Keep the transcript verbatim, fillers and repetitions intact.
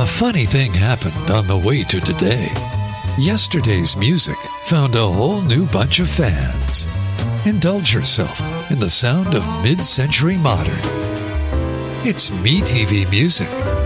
A funny thing happened on the way to today. Yesterday's music found a whole new bunch of fans. Indulge yourself in the sound of mid-century modern. It's MeTV Music.